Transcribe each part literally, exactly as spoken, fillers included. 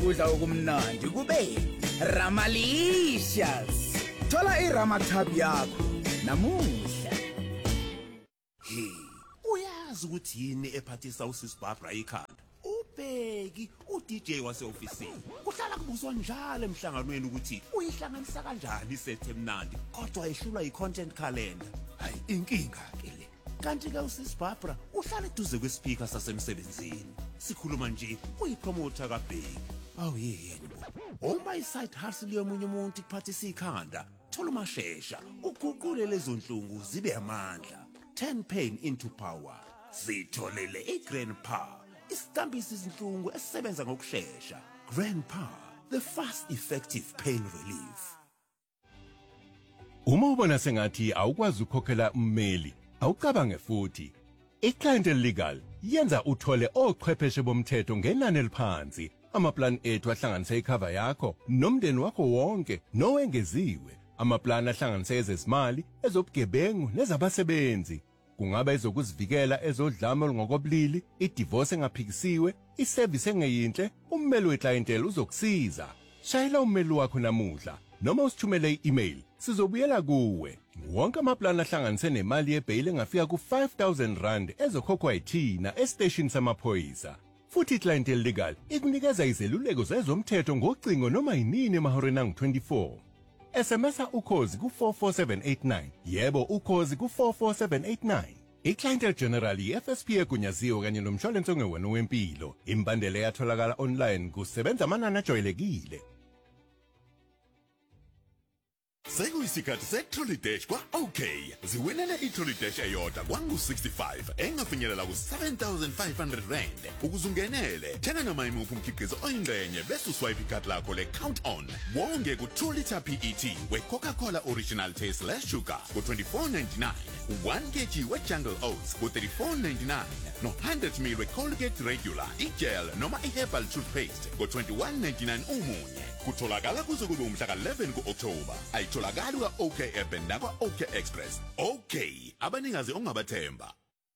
Udla okumnandi kube Ramalicious. Thola iRamatab yakho namuhla. Hey, uyazi ukuthi yini ephathisa uSis Barbara ikhanda? Ubheki uD J waseofisini. Kuhlala kubuzwa njalo emhlanganweni ukuthi uyihlanganisa kanjani isethe emnandi kodwa ehlulwa icontent calendar. Hayi inkinga ke le. Kanti ke uSis Barbara uhlala eduze kwespeaker sasemsebenzini. Sikhuluma nje uyipromoter kaBheki. Awu yini bo. Uma iside hustle yomunye umuntu ikuphathisa ikhanda, thola umashesha uguqule lezo nhlungu zibe amandla. Turn pain into power. Sitholele iGrandpa. Isitambisi izinhlungu esisebenza ngokusheshsha. Grandpa, the fast effective pain relief. Uma ubona sengathi awukwazi ukukhokhela ummeli, awucabange futhi. iClientele Legal yenza uthole ochwepheshe bomthetho ngenani eliphansi. Amaplan ethu ahlanganisa icover yakho nomndeni wakho wonke nowengeziwe. Amaplan ahlanganisa ezezimali, ezobugebengu nezabasebenzi. Kungaba ezokuzivikela ezodlame olungokobulili, idivorce engaphikisiwe, iservice engeyinhle, ummeli weClientele uzokusiza. Shayela ummeli wakho namuhla noma usithumele i-email, sizobuyela kuwe. Wonke amaplan ahlanganise nemali yebail engafika ku five thousand rand ezokhokhwa yithina estation samaphoyisa. Futhi iClientele Legal ikunikeza izeluleko zezomthetho ngocingo noma yinini emahoreni angu twenty-four. S M S ukhozi ku four four seven eight nine. Yebo ukhozi ku four four seven eight nine. iClientele General i-F S P egunyaziwe kanye nomshwalense ongewona wempilo. Imbandela yatholakala online kusebenza amanani ajwayelekile. Sekuyisikhathi se-Trolley Dash kwa-OK. Ziwinele i-Trolley Dash eyodwa kwangu sixty-five engafinyelela ku seven thousand five hundred rand. Ukuze ungenele, thenga noma imuphi umkhiqizo oyingxenye bese uswipe ikhadi lakho le-Count On. Wonge ku-two litre P E T we-Coca-Cola Original Taste less sugar ku twenty-four ninety-nine. one kilogram we-Jungle Oats ku thirty-four ninety-nine. No one hundred milliliters we-Colgate Regular, i-gel noma i-herbal toothpaste ku twenty-one ninety-nine umunye. Kutholakala kuze kube umhla ka eleven ku-October. Ayitholakali kwa-OK app nakwa-OK Express. OK, abanikazi ongabathemba.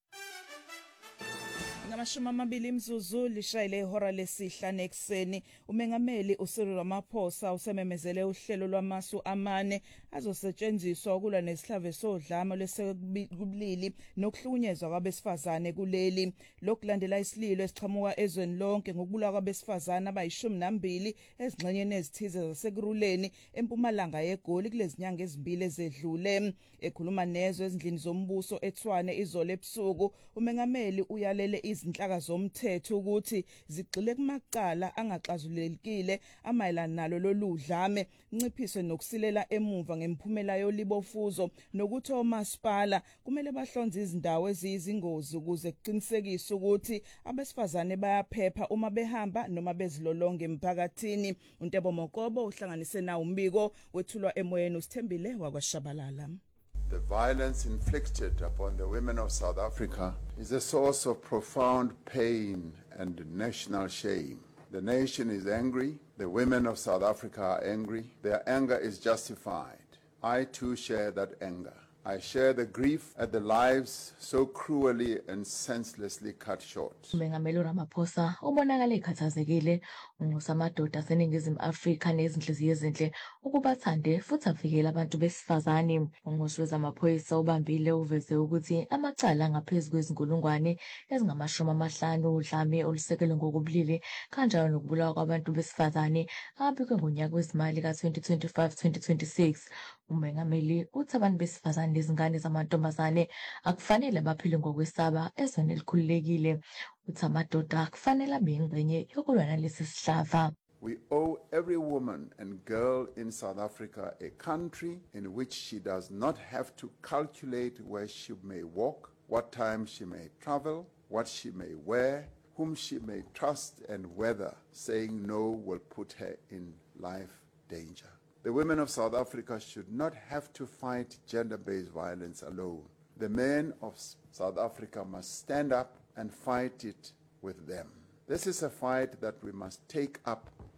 Ngamashumi amabili imzuzu lishayile ihora lesihlanu ekseni. Umengameli uCyril Ramaphosa usememezele uhlelo lwamasu amane azosetshenziswa ukulwa nesihlave sodlame lwesekubulili nokuhlukunyezwa kwabesifazane kuleli. Lokulandela isililo esiqhamuka ezweni lonke ngokubulawa kwabesifazane abayishumi nambili ezingxenyeni ezithize zasekuruleni empumalanga yeGoli kulezinyanga ezimbili ezedlule. Ekhuluma nezwe ezindlini zombuso eTshwane izolo ebusuku, umengameli uyalele izinhlaka zomthetho ukuthi zigxile kumacala angaxazulekile amayelana nalo loludlame, nciphiswe nokusilela emuva ngemphumela yolibofuzo, nokuthi omasipala kumele bahlonze izindawo eziyizingozi ukuze kuqinisekiswe ukuthi abesifazane bayaphepha uma behamba noma bezilolonga emphakathini. uNtebo Mokobo uhlanganise nawo umbiko wethulwa emoyeni uSithembile wakwaShabalala. The violence inflicted upon the women of South Africa is a source of profound pain and national shame. The nation is angry. The women of South Africa are angry. Their anger is justified. I too share that anger. I share the grief at the lives so cruelly and senselessly cut short. Umengameli Ramaphosa ubonakala ekhathazekile ngosamadoda aseningizimu Afrika nezinhliziyo ezinhle ukubathande futhi avikele abantu besifazane. Ungqongqoshe wezamaphoyisa ubambile uveze ukuthi amacala ngaphezulu kwezinkulungwane ezingamashumi amahlanu udlame olusekelwe ngokubulili kanjalo nokubulawa kwabantu besifazane abikwe ngonyaka wezimali ka twenty twenty-five twenty twenty-six. Umengameli uthi abantu besifazane nezingane zamantombazane akufanele baphile ngokwesaba ezweni elikhululekile. Uthi amadoda akufanele abe ingxenye yokulwa nalesi sihlava. We owe every woman and girl in South Africa a country in which she does not have to calculate where she may walk, what time she may travel, what she may wear, whom she may trust, and whether saying no will put her in life danger. The women of South Africa should not have to fight gender-based violence alone. The men of South Africa must stand up and fight it with them. This is a fight that we must take up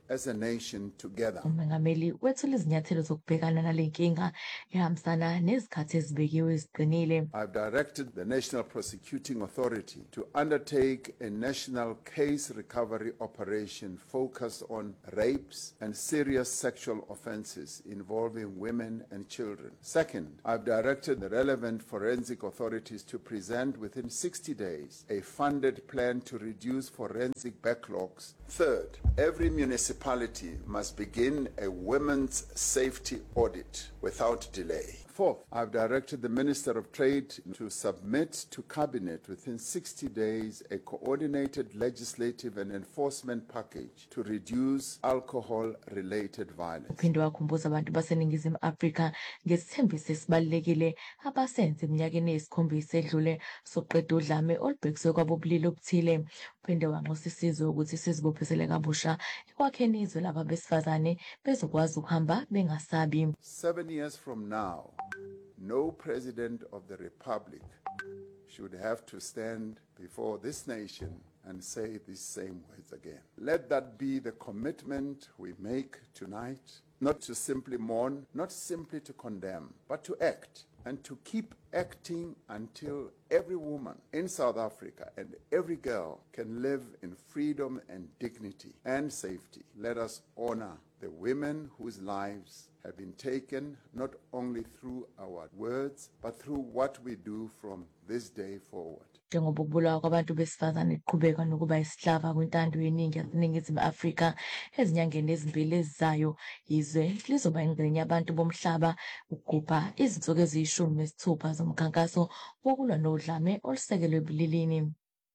as a nation together. Umengameli wethula izinyathelo zokubhekana nale nkinga ehambisana nezikhathi ezibekiwe eziqinile. I've directed the National Prosecuting Authority to undertake a national case recovery operation focused on rapes and serious sexual offenses involving women and children. Second, I've directed the relevant forensic authorities to present within sixty days a funded plan to reduce forensic backlogs. Third, every municipality must begin a women's safety audit without delay. Fourth, I've directed the Minister of Trade to submit to Cabinet within sixty days a coordinated legislative and enforcement package to reduce alcohol-related violence. Uphinde wakhumbuza abantu baseningizimu Afrika ngesithembiso esibalulekile abasenze eminyakeni eyisikhombisa edlule sokuqeda udlame olubhekiswe kwabobulili obuthile. Uphinde wanxusa isizwe ukuthi sizibophezele kabusha ekwakheni izwe laba besifazane bezokwazi ukuhamba bengasabi. Seven years from now, no president of the Republic should have to stand before this nation and say these same words again. Let that be the commitment we make tonight, not to simply mourn, not simply to condemn, but to act, and to keep acting until every woman in South Africa and every girl can live in freedom and dignity and safety. Let us honor the women whose lives have been taken not only through our words, but through what we do from this day forward. Njengoba ukubulawa kwabantu besifazane kuqhubeka nokuba isihlava kwintando yeningi yaseningizimu Afrika ezinyangeni ezimbili ezizayo, izwe lizoba ingxenye yabantu bomhlaba ukugubha izinsuku eziyishumi nesithupha zomkhankaso wokulwa nodlame olusekelwe ebulilini.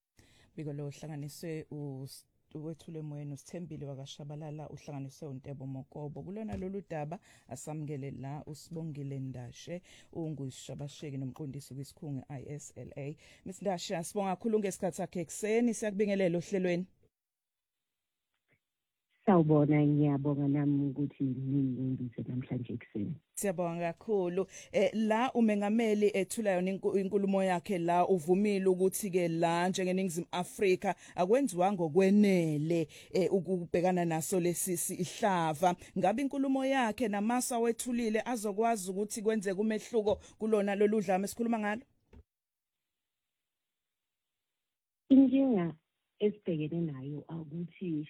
Biko lo hlanganiswe uwethule emoyeni uSithembile wakashabalala uhlanganiswe uNtebo Mokobo. Kulona lolu daba asamukele la uSibongile Ndashe ungushabasheki nomqondisi kwisikhungo I S L A. Miss Ndashe, sibonga kakhulu ngesikhathi sakhe ekseni, siyakubingelela ohlelweni. Sawubona, ngiyabonga nami ukuthi ningibise namhlanje ekseni. Siyabonga kakhulu. Eh la umengameli ethula yona inkulumo yakhe la uvumile ukuthi ke la njengeningizimu Afrika akwenziwa ngokwenele ukubhekana naso lesisi ihlava. Ngabe inkulumo yakhe namasa wethulile azokwazi ukuthi kwenze kumehluko kulona lolu dlame esikhuluma ngalo? Inkinga esibhekene nayo ukuthi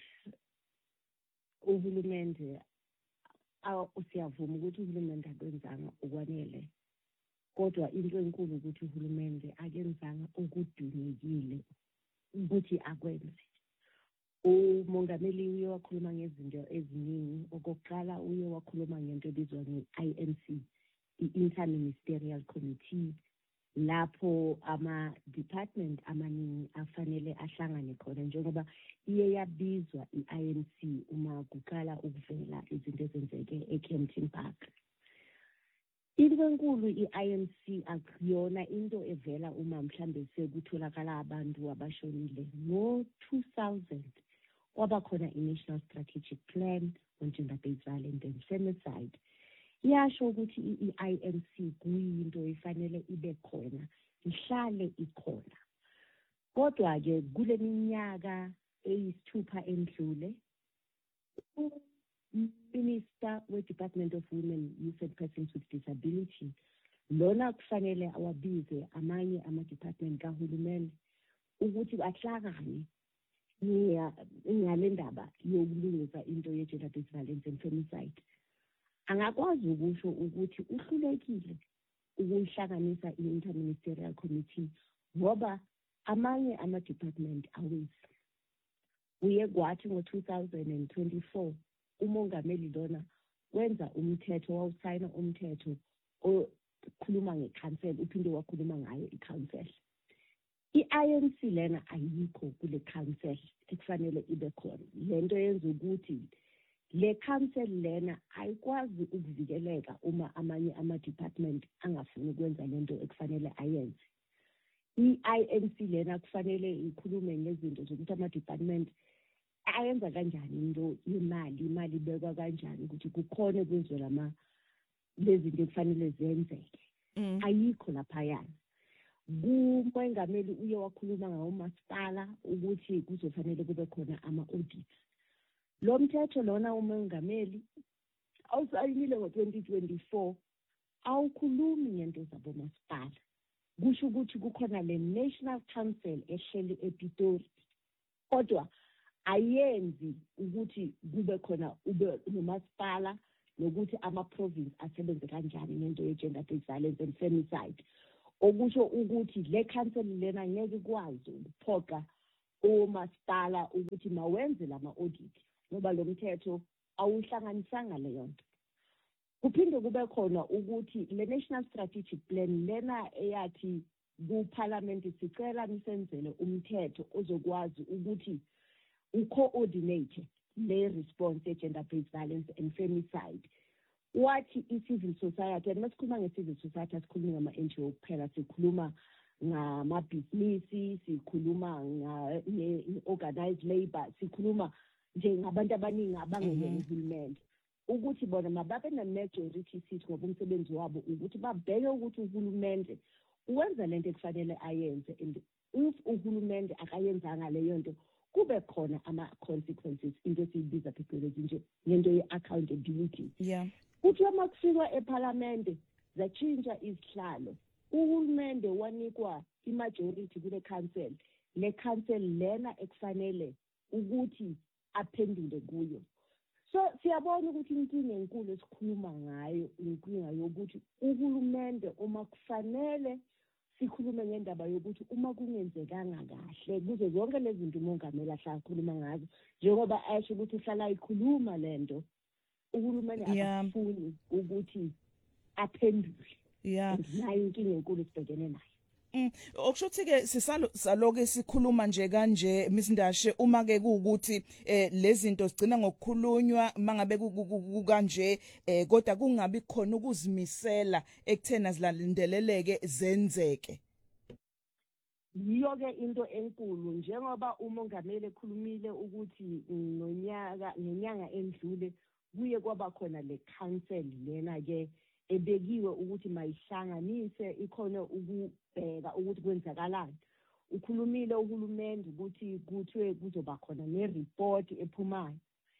uhulumende usiyavuma ukuthi uhulumende akwenzanga okwanele, kodwa into enkulu ukuthi uhulumende akenzanga okudumekile ukuthi akwenze. Umongameli uye wakhuluma ngezinto eziningi. Okokuqala uye wakhuluma ngento ebizwa nge-I N C, i-Interministerial Committee, lapho ama-department amaningi afanele ahlangane khona, njengoba iye yabizwa i-I N C uma kuqala ukuvela izinto ezenzeke eKempton Park. Into enkulu i-I N C akuyona into evela uma mhlambe sekutholakala abantu abashonile. Ngo two thousand kwaba khona i-National Strategic Plan on Gender-Based Violence and Femicide. Yasho ukuthi i-I N C kuyinto efanele ibe khona, ihlale ikhona. Kodwa ke kule minyaka eyisithupha endlule, Minister we-Department of Women, Youth and Persons with Disability, lona kufanele awabize amanye ama-department kahulumeni ukuthi ahlangane ngale ndaba yokulungisa into ye-gender-based violence and femicide. Angakwazi ukusho ukuthi uhlulekile ukuyihlanganisa i-Interministerial Committee ngoba amanye ama-department awezi. Uye kwathi ngo two thousand twenty-four umongameli lona wenza umthetho, wawusayina umthetho okhuluma nge-council, uphinde wakhuluma ngayo i-council. I-I N C lena ayikho kule council ekufanele ibe khona. Lento yenza ukuthi le council lena ayikwazi ukuvikeleka uma amanye ama-department angafuni ukwenza lento ekufanele ayenze. I-I N C lena kufanele ikhulume ngezinto zokuthi ama-department ayenza kanjani into imali, imali ibekwa kanjani ukuthi kukhona kwenziwe lama lezinto ekufanele zenzeke. Ayikho laphayana. Kumongameli uye wakhuluma ngawo masipala ukuthi kuzofanele kube khona ama-audits. lo mthetho lona umongameli awusayinile ngo twenty twenty-four awukhulumi ngento zabo masipala kusho ukuthi kukhona le National Council ehleli ePitori kodwa ayenzi ukuthi kube khona ube nomasipala nokuthi ama-province asebenze kanjani ngento ye-gender-based violence and femicide okusho ukuthi le council lena ngeke ikwazi ukuphoqa omasipala ukuthi mawenze lama-audit ngoba lo mthetho awuhlanganisanga leyo nto. Kuphinde kube khona ukuthi le National Strategic Plan lena eyathi ku-parliament sicela nisenzele umthetho ozokwazi ukuthi u-coordinate le response ye-gender-based violence and femicide. Wathi i-civil society, and masikhuluma nge-civil society asikhulumi ngama-N G O kuphela, sikhuluma ngamabhizinisi, sikhuluma nge-organized labor, sikhuluma nje ngabantu abaningi abangene uhulumende ukuthi bona mababe na-majority seat ngoba umsebenzi wabo ukuthi babheke ukuthi uhulumende uwenza lento ekufanele ayenze and if uhulumende akayenzanga leyo nto kube khona ama-consequences into esiyibiza phecelezi nje ngento ye-accountability. Yeah. Kuthi uma kufikwa ephalamende zatshintsha izihlalo uhulumende wanikwa i-majority kule council le council lena ekufanele ukuthi aphendule kuyo. So siyabona ukuthi inkinga enkulu esikhuluma ngayo inkinga yokuthi uhulumende uma kufanele sikhulume ngendaba yokuthi uma kungenzekanga kahle kuze zonke lezi zinto umongameli ahlala khuluma ngazo njengoba asho ukuthi uhlala ikhuluma lento uhulumende akafuni ukuthi aphendule. Yeah. Nayo inkinga enkulu esibhekene nayo. Mm, okushuthi ke sisalo saloke sikhuluma nje kanje Miss Ndashe uma ke ukuthi eh lezi zinto zigcina ngokukhulunywa mangabe kanje eh kodwa kungabi khona ukuzimisela ekuthena zilandeleleke zenzeke. Yiyo ke into enkulu njengoba umongameli ekhulumile ukuthi nonyaka ngenyanga endlule kuye kwaba khona le council lena ke ebekiwe ukuthi mayihlanganise ikhona ukubheka ukuthi kwenzakalani. Ukhulumile uhulumende ukuthi kuthiwe kuzoba khona ne-report ephumayo.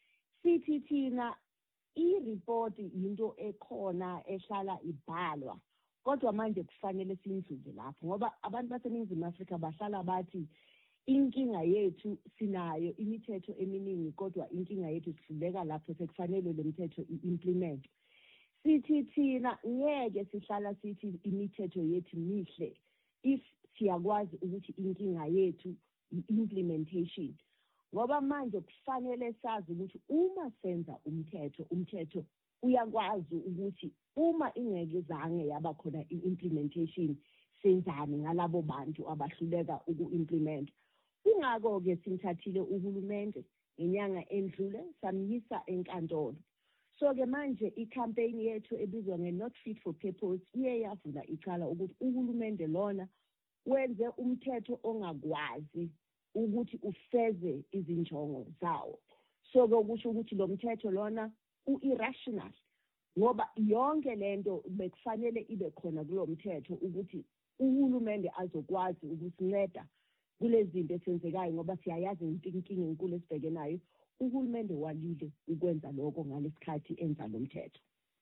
Sithi thina i-report into ekhona ehlala ibhalwa kodwa manje kufanele siyindlule lapho ngoba abantu baseNingizimu Afrika bahlala bathi inkinga yethu sinayo imithetho eminingi kodwa inkinga yethu sihluleka lapho sekufanele le mithetho i-implement. Sithi thina ngeke sihlala sithi imithetho yethu mihle if siyakwazi ukuthi inkinga yethu i-implementation ngoba manje kufanele sazi ukuthi uma senza umthetho umthetho uyakwazi ukuthi uma ingeke zange yaba khona i-implementation senzani ngalabo bantu abahluleka uku-implement. Kungako ke sithathile uhulumende ngenyanga endlule samyisa enkantolo. So ke manje i-campaign yethu ebizwa nge-Not Fit for Purpose iye yavula icala ukuthi uhulumende lona wenze umthetho ongakwazi ukuthi ufeze izinjongo zawo. So ke kusho ukuthi lo mthetho lona u-irrational ngoba yonke lento bekufanele ibe khona kulo mthetho ukuthi uhulumende azokwazi ukusinceda kulezi zinto esenzekayo ngoba siyayazi inkinga enkulu esibheke nayo. Uhulumende walile ukwenza lokho ngalesikhathi enza lo mthetho.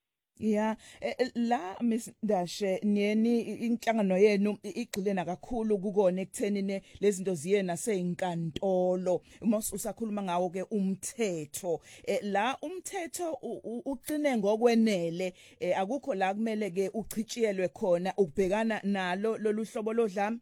Yeah, la Miss Ndashe niyeni inhlangano yenu igxilena kakhulu kukona ekuthenini lezi zinto ziye nasezinkantolo uma usakhuluma ngawo ke umthetho la umthetho uqine ngokwenele akukho la kumele ke uchitshiyelwe khona ukubhekana nalo lolu hlobo lodlame.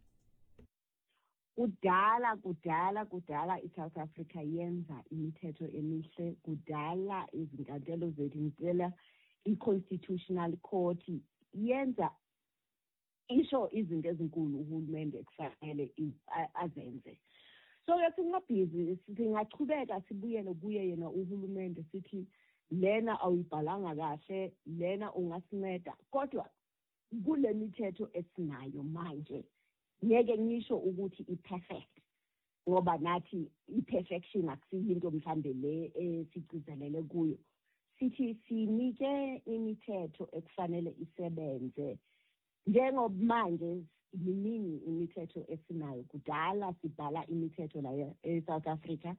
Kudala kudala kudala iSouth Africa yenza imithetho emihle kudala izinkantolo zethu ngicela i-constitutional court yenza isho izinto ezinkulu uhulumende kufanele azenze. So yasingabhizi singachubeka sibuyele kuye yena uhulumende sithi lena awuyibhalanga kahle lena ungasinceda kodwa kule mithetho esinayo manje ngeke ngisho ukuthi i-perfect ngoba nathi i-perfection akusiyinto mhlambe le esicizelele kuyo. Sithi sinike imithetho ekufanele isebenze njengoba manje iminingi imithetho esinayo kudala sibhala imithetho la eSouth Africa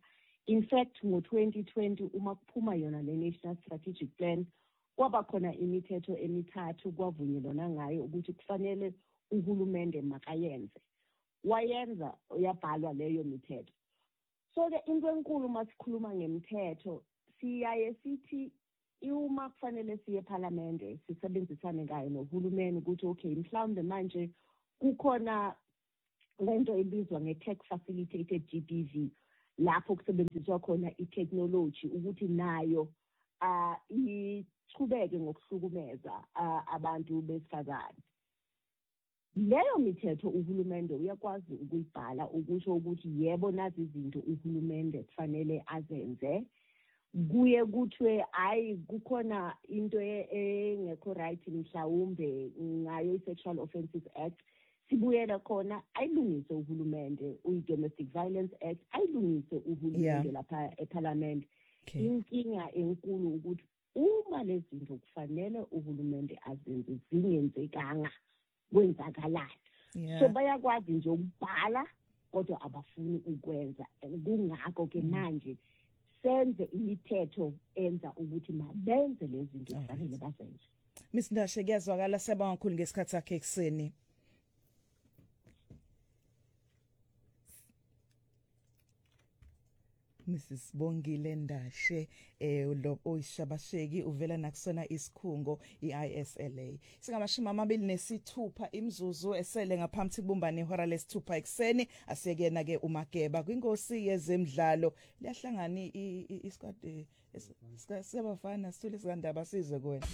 In fact, ngo twenty twenty uma kuphuma yona le National Strategic Plan kwaba khona imithetho emithathu kwavunyelwana ngayo ukuthi kufanele uhulumende makayenze. Wayenza uyabhalwa leyo mithetho. So ke into enkulu masikhuluma ngemithetho siyaye sithi uma kufanele siye eParliament sisebenzisane ngayo nohulumeni ukuthi okay mhlawumbe manje kukhona lento ebizwa nge-tax facilitated G B V lapho kusebenziswa khona i-technology ukuthi nayo uh, ichubeke ngokuhlukumeza uh, abantu besifazane. Leyo mithetho uhulumende uyakwazi ukuyibhala ukusho ukuthi yebo nazi izinto uhulumende kufanele azenze. Kuye kuthiwe hayi kukhona into engekho right mhlawumbe ngayo i-Sexual Offences Act. Sibuyela khona ayilungise uhulumende uyi-Domestic Violence Act ayilungise uhulumende lapha eParliament. Inkinga enkulu ukuthi uma lezi zinto kufanele uhulumende azenze zingenzekanga kwenzakalala. So bayakwazi nje ukubhala kodwa abafuni ukwenza. Kungakho ke manje senze imithetho enza ukuthi mabenze lezi zinto kufanele bazenze. Miss Ndashe kuyazwakala siyabonga kakhulu ngesikhathi sakhe ekseni. Missus Bongile Ndashe eh lo oyishabasheki uvela nakusona isikhungo i-I S L A. Singamashumi amabili nesithupha imzuzu esele ngaphambi kubumbane ihora lesithupha ekseni asekena ke uMageba kwingosi yezemidlalo liyahlangana isquad sebafana sithule sikandaba sizwe kuwena.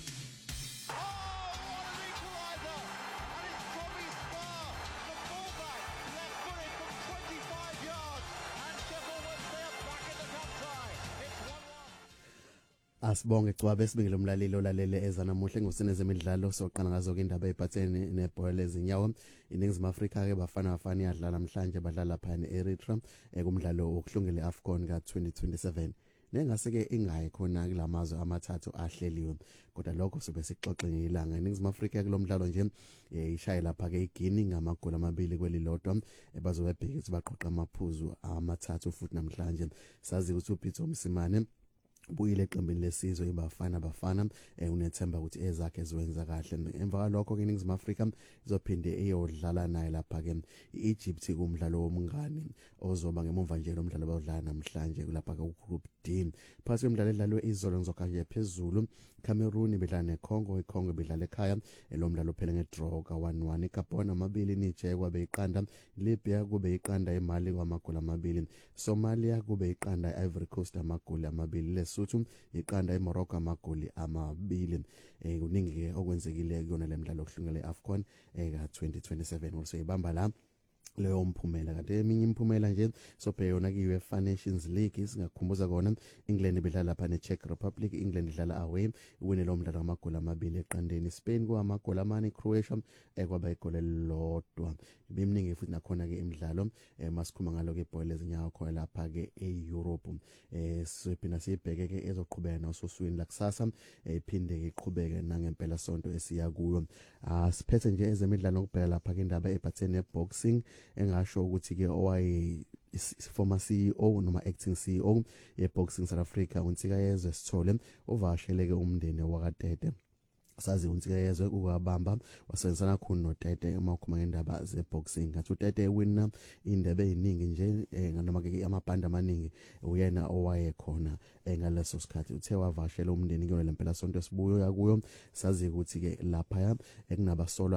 Asibonge Cwabe sibingile umlaleli olalele eza namuhle ngosini ezemidlalo soqala ngazo ke indaba ebhathene nebhola lezinyawo iningizimu Afrika ke bafana bafana yadlala namhlanje badlala lapha eEritrea ekumdlalo wokuhlungela iAfcon ka twenty twenty-seven nengase ke ingayi khona kulamazwe amathathu ahleliwe kodwa lokho sobe sixoxe ngilanga iningizimu Afrika kulomdlalo nje ishaya lapha ke iGuinea ngamagoli amabili kwelilodwa ebazobebheka ukuthi baqoqa amaphuzu amathathu futhi namhlanje sazi ukuthi uPeter Msimane buyile eqembini lesizwe ibafana bafana unethemba ukuthi ezakhe ziwenza kahle emva kwalokho ke iningizimu Afrika izophinde eyodlala naye lapha ke iEgypt kumdlalo womngane ozoba ngemumva nje lomdlalo abadlala namhlanje lapha ku Group D phakathi kwemidlalo edlalwe izolo ngizoka nje phezulu Cameroon bedlala neCongo iCongo bedlala ekhaya elomdlalo phela ngedraw ka one one iGabon amabili Niger kwabe iqanda Libya kube iqanda eMali kwamagoli amabili Somalia kube iqanda iVory Coast amagoli amabili Lesotho iqanda eMorocco amagoli amabili eh kuningi ke okwenzekile kuyona lemidlalo okuhlungele iAfcon eka twenty twenty-seven also ibamba la leyo mphumela kanti eminye imphumela nje sobheyona ki UEFA Nations League singakhumbuza kona England bedlala lapha neCzech Republic England idlala away iwine lo mdlalo amagoli amabili eqandeni Spain kwamagoli amane Croatia ekwaba igoli lodwa bemningi futhi nakhona ke imidlalo masikhuma ngalo ke ibhola lezinyawo khona lapha ke eEurope eh siphina sibheke ke ezoqhubeka nososwini la kusasa iphinde ke iqhubeke nangempela sonto esiya kuyo asiphethe nje ezemidlalo ngokubheka lapha ke indaba ebhathene neboxing engasho ukuthi ke owaye former C E O noma acting C E O yeboxing South Africa uNtsika Yezwe Sithole uvashele ke umndeni wakatete sazi uNtsika Yezwe ukubamba wasebenzana khona noTete uma ukhuluma ngendaba zeboxing ngathi uTete winner indebe eziningi nje nganoma ke amabhanda amaningi uyena owaye khona ngaleso sikhathi uthe wavashela umndeni kuyona lempela sonto sibuyo yakuyo sazi ukuthi ke lapha ekunabasolo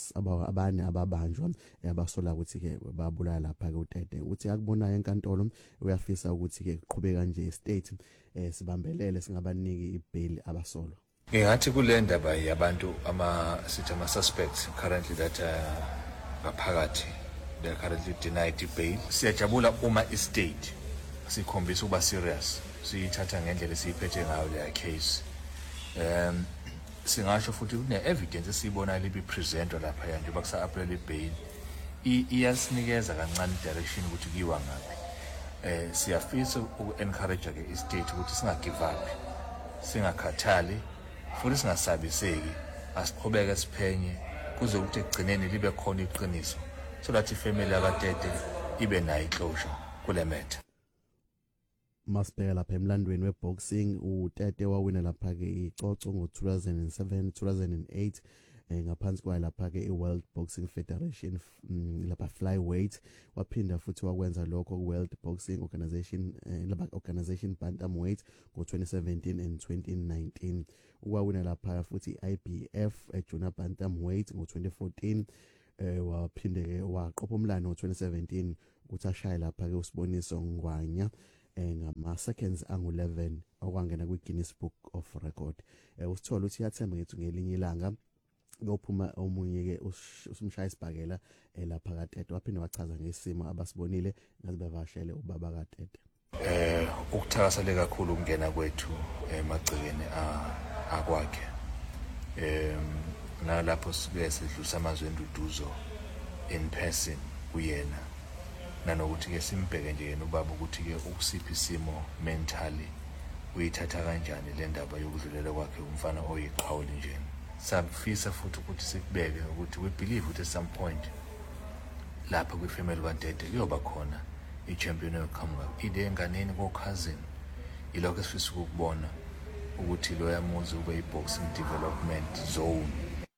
abane ababanjwa abasola ukuthi ke babulala lapha ke uTete uthi akubonayo enkantolo uyafisa ukuthi ke qhubeka nje state sibambelele singabaniki ibail abasolo. Ngingathi kule ndaba yabantu ama sithi ama suspects currently that ngaphakathi uh, they are currently denied bail. Siyajabula uma istate sikhombisa ukuba serious siyithatha ngendlela esiyiphethe ngayo le case. Um singasho futhi kune evidence esiyibona libi presentwa lapha yanje bakusa apply bail iyasinikeza kancane direction ukuthi kuyiwa ngapi. Eh siyafisa uku-encourage ke istate ukuthi singa give up singakhathali futhi singasabiseki asiqhubeke siphenye kuze ukuthi egcineni libe khona iqiniso so that ifamily yakatete ibe nayo closure kule matter. Masibheka lapha emlandweni weboxing uTete wawina lapha ke icoco ngo two thousand seven two thousand eight eh ngaphansi kwayo lapha ke iWorld Boxing Federation lapha flyweight waphinda futhi wakwenza lokho kuWorld Boxing Organization lapha organization bantamweight ngo twenty seventeen and twenty nineteen ukwawina lapha futhi I B F ejunior bantamweight ngo twenty fourteen eh waphinde ke waqopha umlando ngo twenty seventeen ukuthi ashaya lapha ke uSiboniso Ngwanya eh ngama seconds angu eleven okwangena kwi Guinness Book of Record eh usithola uthi yathemba ngethu ngelinye ilanga lophuma omunye ke usumshaya isibhakela lapha kaTete waphinde wachaza ngesimo abasibonile ngathi bevashele ubaba kaTete. Eh ukuthakasela kakhulu ukungena kwethu emagcikeni akwakhe. Em nalapho sibe sidlusa amazwe enduduzo in person kuyena. Nanokuthi ke simbheke nje yena ubaba ukuthi ke ukusiphi isimo mentally uyithatha kanjani le ndaba yokudlulela kwakhe umfana oyiqhawuli nje. Sabufisa futhi ukuthi sikubeke ukuthi we believe ukuthi at some point lapha kwi family kaTete kuyoba khona i champion eqhamuka ide enganeni ko cousin ilokho esifisa ukubona ukuthi lo yamuzi ube i boxing development zone.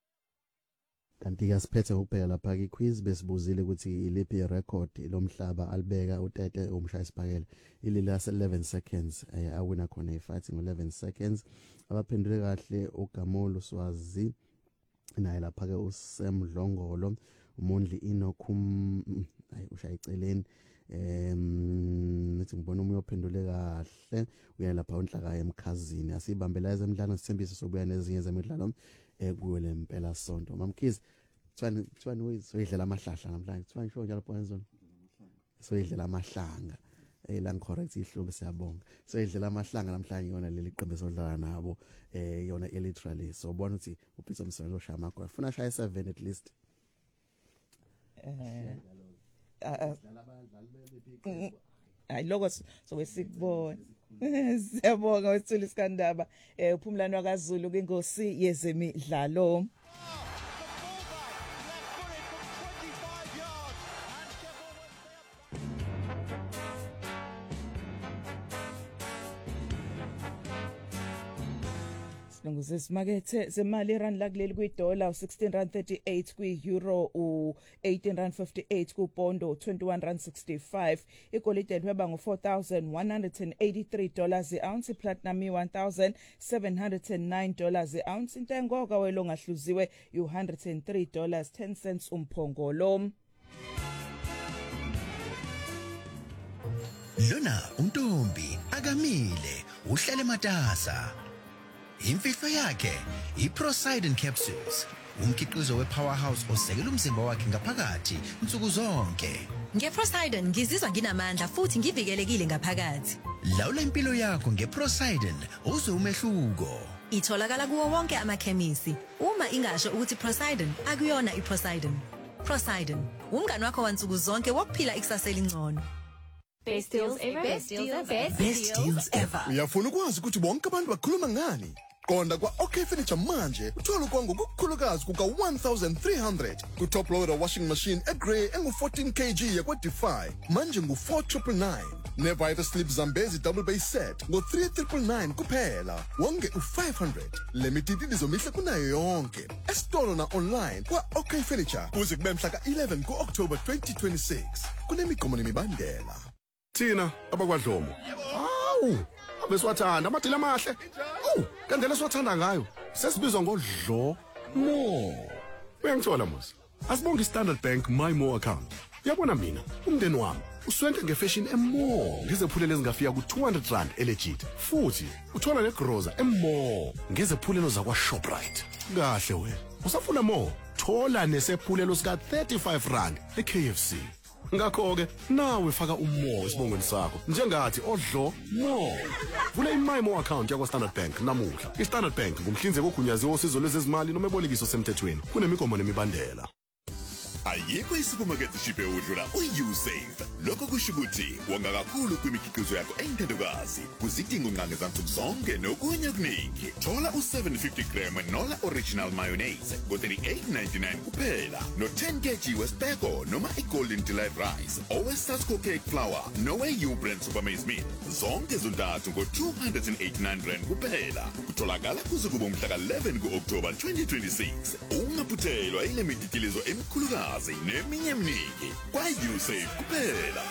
Kanti ke siphethe ukubheka lapha ke quiz besibuzile ukuthi iliphi record lomhlaba albeka uTete umshaya isibhakela ilila eleven seconds awina khona ifight ngo eleven seconds abaphendule kahle uGamolo Swazi naye lapha ke uSam Dlongolo uMondli Inokhum ayi ushaya iceleni em nithi ngibona umuntu ophendule kahle uya lapha unhlaka emkhazini asibambela ezemidlalo sithembise sokubuya nezinye zemidlalo ekuwele impela sonto mamkhizi twani twani wezidlela amahlahla namhlanje twani show njalo phezulu soyidlela amahlanga ela correct ihlobo siyabonga soyidlela amahlanga namhlanje yona leli qembe sodlala nabo eh yona literally so bona ukuthi uPeter Mselo shama kwa funa shaya seven at least eh hayi lokho so wesikubona siyabonga wesithuli iskandaba eh uphumlano wakaZulu kwingosi yezemidlalo. Sinonguze simakethe semali rand lakuleli kwi-dollar sixteen rand thirty-eight kwi-euro u eighteen rand fifty-eight ku-pondo twenty-one rand sixty-five igolide lihweba ngo-four thousand one hundred eighty-three dollars i-ounce platinum one thousand seven hundred nine dollars i-ounce intengo kawelo ngahluziwe u one hundred three dollars ten cents umphongolo. Lona untombi akamile uhlale matasa imfihlo yakhe iProsidon capsules umkhiqizo wepowerhouse osekela umzimba wakhe ngaphakathi insuku zonke. NgeProsidon ngizizwa nginamandla futhi ngivikelekile ngaphakathi. Lawula impilo yakho ngeProsidon uzwe umehluko. Itholakala kuwo wonke amakhemisi. Uma ingasho ukuthi Prosidon akuyona iProsidon. Prosidon umngani wakho wansuku zonke wokuphila ikusasa elingcono. Best deals ever. Best deals ever. Best deals ever. Uyafuna ukwazi ukuthi bonke abantu bakhuluma ngani? Qonda kwa OK Furniture manje uthola kwangu kukhulukazi kuka one thousand three hundred ku top loader washing machine eGrey engu fourteen kilograms yakwa Defy manje ngu four nine nine nine neVita Sleep Zambezi double base set ngo three nine nine nine kuphela wonke u five hundred limited izomihle kunayo yonke esitolo na online kwa OK Furniture kuze kube mhla ka eleven ku October twenty twenty-six kunemigomo nemibandela. Thina abakwadlomo awu abeswathanda amadila amahle awu kandela siwathanda ngayo sesibizwa ngodlo mo uyangithola mos asibonge iStandard Bank my more account yabona mina umndeni wami uswente ngefashion emmo ngizephulele ezingafika ku two hundred rand elegit futhi uthola negroza emmo ngezephulelo zakwa Shoprite kahle wena usafuna more thola nesephulelo sika thirty-five rand eK F C. Ngakho ke nawe faka umo esibongweni sakho njengathi odlo mo vula iMyMo account yakwa Standard Bank namuhla. iStandard Bank ngumhlinzeki ogunyaziwe osizo lwezezimali noma ebolekiso semthethweni kunemigomo nemibandela. ayikho isupermarket shiphe udlula uYouSave. Lokho kusho ukuthi wonga kakhulu kwimikhiqizo yakho eyintandokazi kuzidingo nqange zansuku zonke nokunye okuningi. Thola u seven fifty gram Nola Original Mayonnaise go thirty-eight ninety-nine kuphela no ten kilograms weSpeko noma iGolden Delight Rice oweSasco Cake Flour nowe uBrand Super Maize Meal zonke zontathu go two hundred eighty-nine rand kuphela. Kutholakala kuze kube umhla ka eleven kuOctober twenty twenty-six. Ungaphuthelwa ile mikhiqizo emikhulukazi neminye eminingi kwa YouSave kuphela.